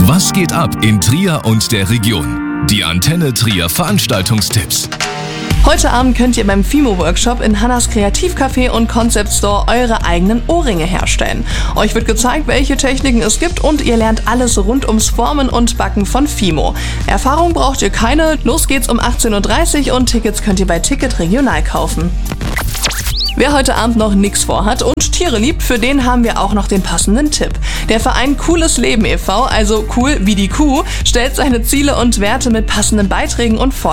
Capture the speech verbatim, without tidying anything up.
Was geht ab in Trier und der Region? Die Antenne Trier Veranstaltungstipps. Heute Abend könnt ihr beim Fimo-Workshop in Hannas Kreativcafé und Concept Store eure eigenen Ohrringe herstellen. Euch wird gezeigt, welche Techniken es gibt und ihr lernt alles rund ums Formen und Backen von Fimo. Erfahrung braucht ihr keine, los geht's um achtzehn Uhr dreißig und Tickets könnt ihr bei Ticket Regional kaufen. Wer heute Abend noch nichts vorhat und Tiere liebt, für den haben wir auch noch den passenden Tipp. Der Verein Cooles Leben e V, also cool wie die Kuh, stellt seine Ziele und Werte mit passenden Beiträgen und Vorlagen